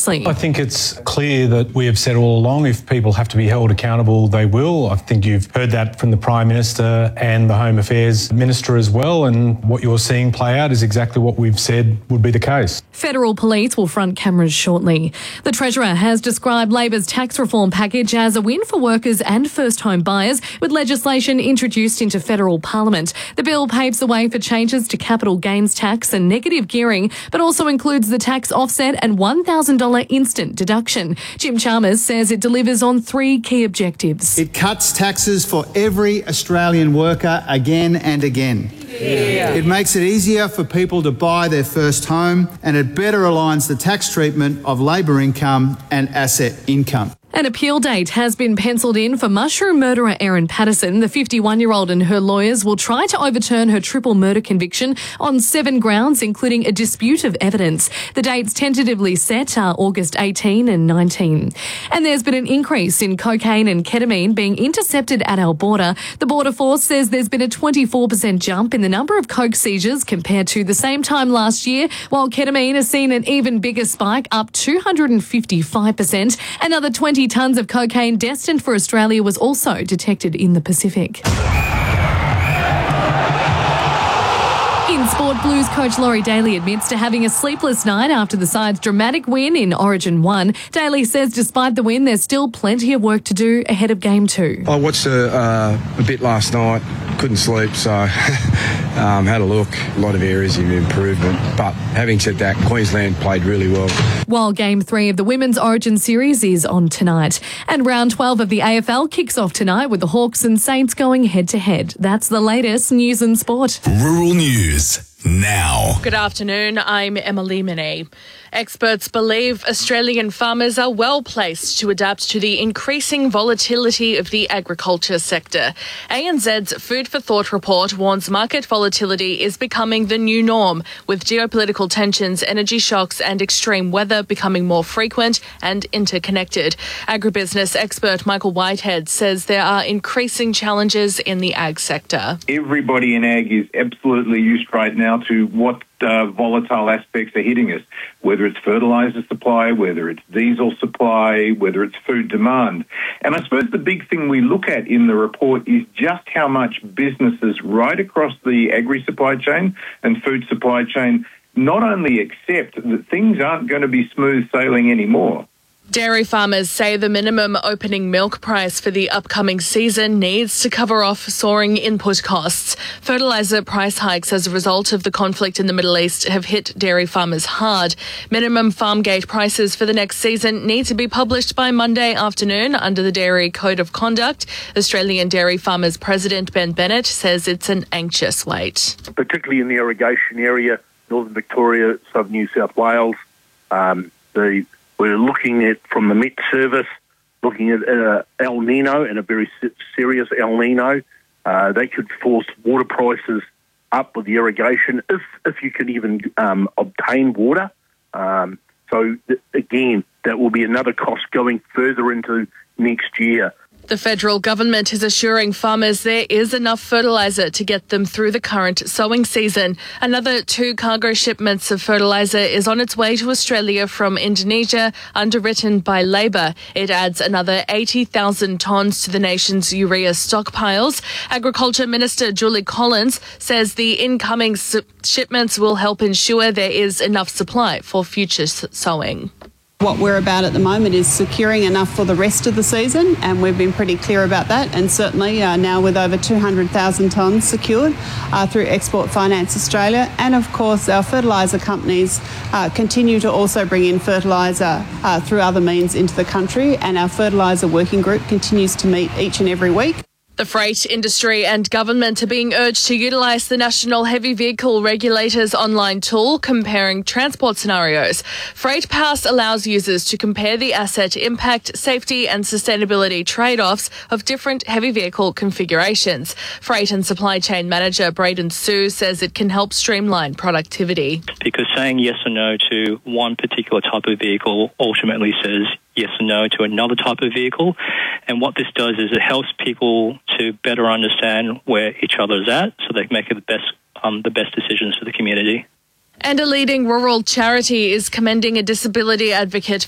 seriously. I think it's clear that we have said all along, if people have to be held accountable, they will. I think you've heard that from the Prime Minister and the Home Affairs Minister as well, and what you're seeing play out is exactly what we've said would be the case. Federal police will front cameras shortly. The Treasurer has described Labor's tax reform package as a win for workers and first home buyers, with legislation introduced into federal parliament. The bill paves the way for changes to capital gains tax and negative gearing, but also includes the tax offset and $1,000 instant deduction. Jim Chalmers says it delivers on three key objectives. It cuts taxes for every Australian worker again and again. Yeah. It makes it easier for people to buy their first home, and it better aligns the tax treatment of labour income and asset income. An appeal date has been penciled in for mushroom murderer Erin Patterson. The 51-year-old and her lawyers will try to overturn her triple murder conviction on 7 grounds, including a dispute of evidence. The dates tentatively set are August 18 and 19. And there's been an increase in cocaine and ketamine being intercepted at our border. The Border Force says there's been a 24% jump in the number of coke seizures compared to the same time last year, while ketamine has seen an even bigger spike, up 255%. Another 20 tonnes of cocaine destined for Australia was also detected in the Pacific. In sport, Blues coach Laurie Daly admits to having a sleepless night after the side's dramatic win in Origin 1. Daly says despite the win, there's still plenty of work to do ahead of Game 2. I watched a bit last night, couldn't sleep, so had a look. A lot of areas of improvement. But having said that, Queensland played really well. While Game 3 of the Women's Origin Series is on tonight. And round 12 of the AFL kicks off tonight with the Hawks and Saints going head-to-head. That's the latest news and sport. Rural News now. Good afternoon, I'm Emily Minney. Experts believe Australian farmers are well placed to adapt to the increasing volatility of the agriculture sector. ANZ's Food for Thought report warns market volatility is becoming the new norm, with geopolitical tensions, energy shocks and extreme weather becoming more frequent and interconnected. Agribusiness expert Michael Whitehead says there are increasing challenges in the ag sector. Everybody in ag is absolutely used right now to what volatile aspects are hitting us, whether it's fertiliser supply, whether it's diesel supply, whether it's food demand. And I suppose the big thing we look at in the report is just how much businesses right across the agri-supply chain and food supply chain not only accept that things aren't going to be smooth sailing anymore. Dairy farmers say the minimum opening milk price for the upcoming season needs to cover off soaring input costs. Fertiliser price hikes as a result of the conflict in the Middle East have hit dairy farmers hard. Minimum farm gate prices for the next season need to be published by Monday afternoon under the Dairy Code of Conduct. Australian Dairy Farmers President Ben Bennett says it's an anxious wait. Particularly in the irrigation area, Northern Victoria, Southern New South Wales, we're looking at, from the Met Service, looking at El Nino and a very serious El Nino. They could force water prices up with the irrigation if you can even obtain water. Again, that will be another cost going further into next year. The federal government is assuring farmers there is enough fertiliser to get them through the current sowing season. Another 2 cargo shipments of fertiliser is on its way to Australia from Indonesia, underwritten by Labor. It adds another 80,000 tonnes to the nation's urea stockpiles. Agriculture Minister Julie Collins says the incoming shipments will help ensure there is enough supply for future sowing. What we're about at the moment is securing enough for the rest of the season, and we've been pretty clear about that. And certainly now with over 200,000 tonnes secured through Export Finance Australia. And of course, our fertiliser companies continue to also bring in fertiliser through other means into the country. And our fertiliser working group continues to meet each and every week. The freight industry and government are being urged to utilise the National Heavy Vehicle Regulator's online tool comparing transport scenarios. Freight Pass allows users to compare the asset impact, safety and sustainability trade-offs of different heavy vehicle configurations. Freight and Supply Chain Manager Braden Sue says it can help streamline productivity. Because saying yes or no to one particular type of vehicle ultimately says yes or no to another type of vehicle. And what this does is it helps people to better understand where each other's at so they can make the best decisions for the community. And a leading rural charity is commending a disability advocate